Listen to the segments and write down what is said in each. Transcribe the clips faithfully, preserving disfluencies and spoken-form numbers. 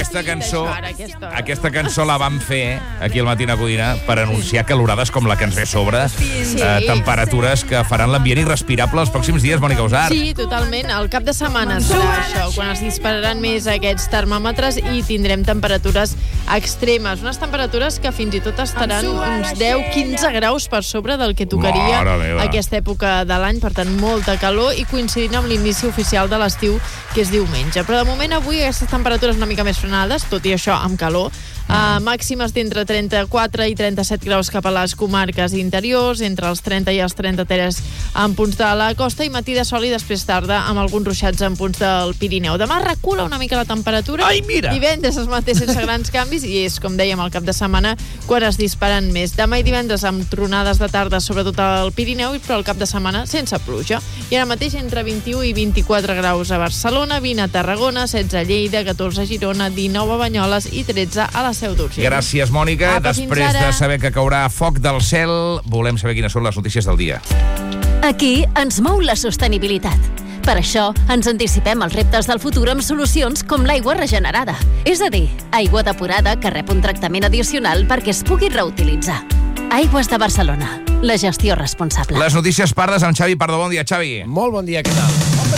aquesta cançó, aquesta cançó la vam fer aquí al Matina Codina per anunciar calorades com la que ens ve a sobre, Sí. eh, temperatures que faran l'ambient irrespirable els pròxims dies, Mònica Usart. Sí, totalment. El cap de setmana serà això, quan es dispararan més aquests termòmetres i tindrem temperatures extremes. Unes temperatures que fins i tot estaran uns deu a quinze graus per sobre del que tocaria Mare meva. aquesta època de l'any, per tant, molta calor i coincidint amb l'inici oficial de l'estiu, que és diumenge. Però de moment avui aquestes temperatures una mica més frenades, tot i això amb calor, Uh, màximes d'entre trenta-quatre i trenta-set graus cap a les comarques interiors, entre els trenta i els trenta-tres en punts de la costa, i matí de sol i després tarda amb alguns ruixats en punts del Pirineu. Demà recula una mica la temperatura. Ai, mira! Divendres es manté sense grans canvis i és, com dèiem, el cap de setmana quan es disparen més. Demà i divendres amb tronades de tarda, sobretot al Pirineu, però el cap de setmana sense pluja. I ara mateix entre vint-i-u i vint-i-quatre graus a Barcelona, vint a Tarragona, setze a Lleida, catorze a Girona, dinou a Banyoles i tretze a la Seu d'Urgell. Gràcies, Mònica. Apa, Després de saber que caurà foc del cel, volem saber quines són les notícies del dia. Aquí ens mou la sostenibilitat. Per això ens anticipem als reptes del futur amb solucions com l'aigua regenerada. És a dir, aigua depurada que rep un tractament addicional perquè es pugui reutilitzar. Aigües de Barcelona. La gestió responsable. Les notícies pardes amb Xavi Pardo. Bon dia, Xavi. Molt bon dia, què tal?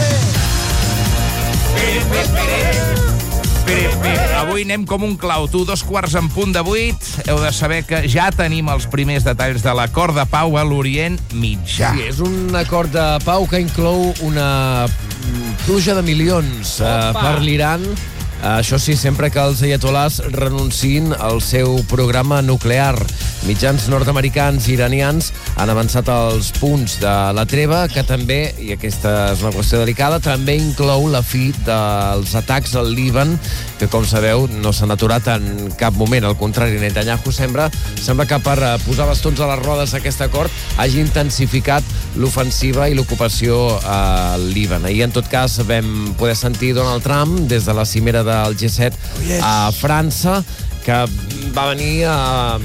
Pere, pere, pere. Pere, pere. Avui anem com un clau. Tu, dos quarts en punt de vuit. Heu de saber que ja tenim els primers detalls de l'acord de pau a l'Orient Mitjà. Sí, és un acord de pau que inclou una pluja de milions uh, per l'Iran. Uh, això sí, sempre que els ayatolars renunciïn al seu programa nuclear. Mitjans nord-americans i iranians han avançat als punts de la treva, que també, i aquesta és una qüestió delicada, també inclou la fi dels atacs al Líban, que, com sabeu, no s'han aturat en cap moment. Al contrari, Netanyahu sembla, sembla que per posar bastons a les rodes aquest acord hagi intensificat l'ofensiva i l'ocupació al Líban. Ahir, en tot cas, vam poder sentir Donald Trump des de la cimera del G set a França, que va venir a,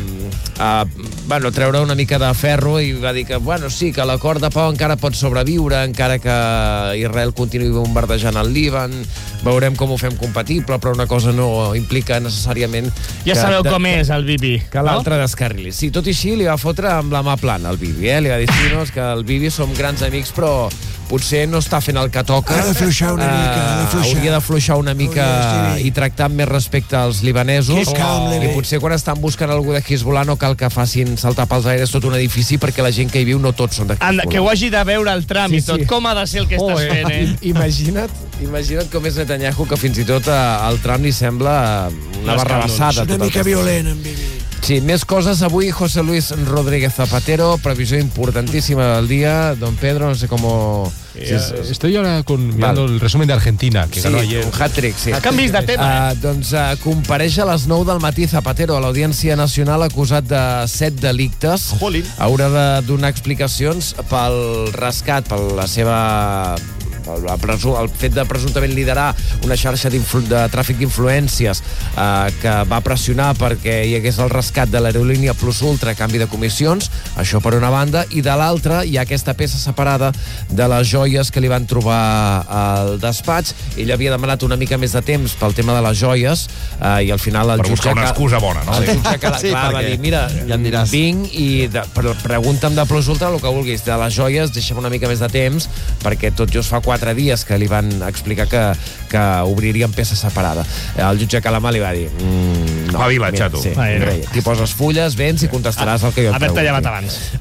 a bueno, treure una mica de ferro i va dir que, bueno, sí, que l'acord de pau encara pot sobreviure, encara que Israel continuï bombardejant el Líban, veurem com ho fem compatible, però una cosa no implica necessàriament... Ja que, sabeu de, com és el Bibi, que l'altre no? descarrili. Sí, tot i així li va fotre amb la mà plana al Bibi, eh? Li va dir, sí, no, és que el Bibi som grans amics, però potser no està fent el que toca. Ha d'afluixar una mica, ha d'afluixar. Hauria d'afluixar una mica i tractar amb més respecte als libanesos. Oh. I potser quan estan buscant algú de Hezbollah no cal que facin saltar pels aires tot un edifici, perquè la gent que hi viu no tots són de Hezbollah. Anda, que ho hagi de veure el tram Sí, i tot. sí. Com ha de ser el que Oh, estàs fent, eh? I- Imagina't, imagina't com és Netanyahu, que fins i tot eh, al tram li sembla una No, barrabassada. És una tot el mica que- violent, en Bibi. Sí, més coses. Avui José Luis Rodríguez Zapatero, previsió importantíssima del día. Don Pedro, no sé cómo... Eh, si és- estoy ahora con, mirando Vale. el resumen de Argentina, que Sí, ganó ayer. un hat-trick, sí. Canvis de tema, Uh, doncs uh, compareix a les nou del matí Zapatero a l'Audiència Nacional acusat de set delictes. Jolín. Haurà de donar explicacions pel rescat, per la seva... El, presu- el fet de presumptament liderar una xarxa de tràfic d'influències eh, que va pressionar perquè hi hagués el rescat de l'aerolínia Plus Ultra a canvi de comissions, això per una banda, i de l'altra hi ha aquesta peça separada de les joies que li van trobar al despatx. Ell havia demanat una mica més de temps pel tema de les joies eh, i al final el Per jutge... buscar una que- excusa bona, no? El jutge que Sí, clar, va perquè dir, mira, ja em diràs. vinc i de, pre- pregunta'm de Plus Ultra el que vulguis. De les joies deixa'm una mica més de temps, perquè tot just fa quatre dies que li van explicar que, que obririen peça separada. El jutge Calamar li va dir... Mm, no, Va vila, mira, xato. Sí, Bueno. mira, t'hi poses fulles, vens i contestaràs el que jo et Haver-te pregunti. llevat abans.